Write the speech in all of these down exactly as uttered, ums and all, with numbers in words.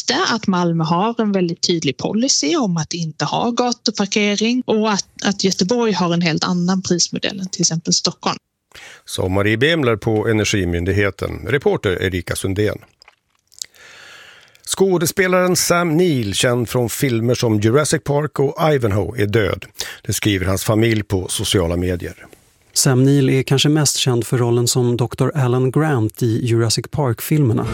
det att Malmö har en väldigt tydlig policy om att inte ha gatuparkering och att, att Göteborg har en helt annan prismodell än till exempel Stockholm. Så Marie Bemler på Energimyndigheten, reporter Erika Sundén. Skådespelaren Sam Neill, känd från filmer som Jurassic Park och Ivanhoe, är död. Det skriver hans familj på sociala medier. Sam Neill är kanske mest känd för rollen som doktor Alan Grant i Jurassic Park-filmerna.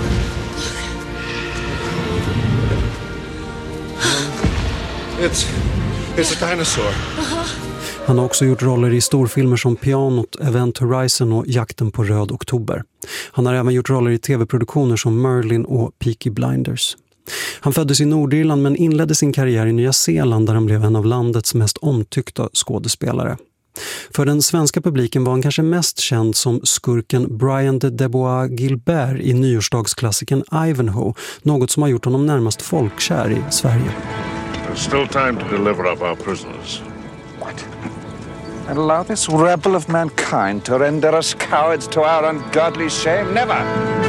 It's, it's a dinosaur. Han har också gjort roller i storfilmer som Pianot, Event Horizon och Jakten på röd oktober. Han har även gjort roller i tv-produktioner som Merlin och Peaky Blinders. Han föddes i Nordirland men inledde sin karriär i Nya Zeeland där han blev en av landets mest omtyckta skådespelare. För den svenska publiken var han kanske mest känd som skurken Brian de Debois Gilbert i nyårsdagsklassikern Ivanhoe, något som har gjort honom närmast folkkär i Sverige. There's still time to deliver up our prisoners. What? And allow this rebel of mankind to render us cowards to our ungodly shame? Never!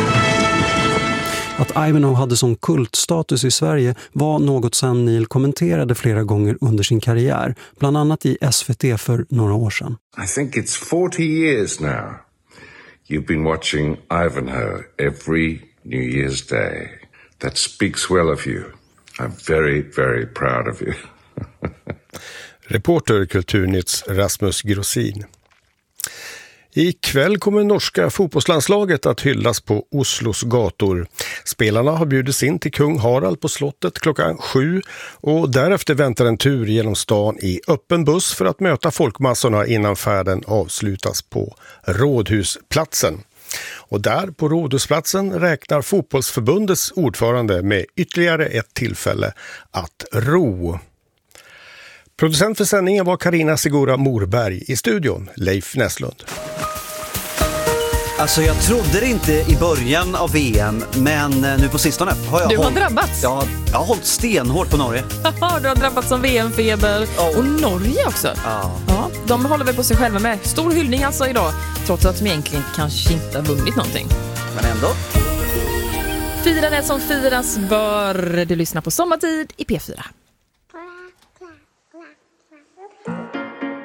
Att Ivanhoe hade sån kultstatus i Sverige var något Sam Neill kommenterade flera gånger under sin karriär, bland annat i S V T för några år sedan. I think it's forty years now. You've been watching Ivanhoe every New Year's Day. That speaks well of you. I'm very, very proud of you. Reporter Kulturnytts Rasmus Grossin. I kväll kommer norska fotbollslandslaget att hyllas på Oslos gator. Spelarna har bjudits in till kung Harald på slottet klockan sju och därefter väntar en tur genom stan i öppen buss för att möta folkmassorna innan färden avslutas på Rådhusplatsen. Och där på Rådhusplatsen räknar fotbollsförbundets ordförande med ytterligare ett tillfälle att ro. Producent för sändningen var Carina Sigura Morberg, i studion Leif Näslund. Alltså jag trodde det inte i början av V M, men nu på sistone har jag Du har hållit, drabbats? Jag, jag har hållit stenhårt på Norge. Du har drabbats som V M-feber. Oh. Och Norge också. Oh. Ja, de håller väl på sig själva med. Stor hyllning alltså idag, trots att de egentligen kanske inte har vunnit någonting. Men ändå. Fira det som firas bör. Du lyssnar på Sommartid i P fyra.